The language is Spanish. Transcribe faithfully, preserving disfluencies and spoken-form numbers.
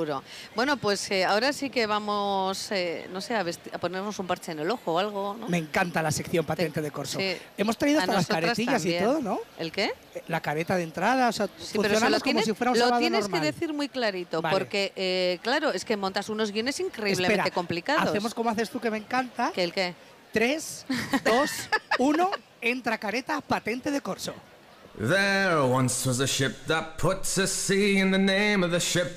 seguro. Bueno, pues eh, ahora sí que vamos, eh, no sé, a, a ponernos un parche en el ojo o algo, ¿no? Me encanta la sección patente de corso. Sí. Hemos traído A hasta las nosotras caretillas también. y todo, ¿no? ¿El qué? La careta de entrada, o sea, Sí, pero eso funcionamos lo como tienes, si fuera un lo sábado tienes normal. que decir muy clarito, Vale. porque, eh, claro, es que montas unos guiones increíblemente Espera, complicados. hacemos como haces tú, que me encanta. ¿Qué, el qué? tres, dos, uno, entra careta, patente de corso. There once was a ship that put to sea, and the name of the ship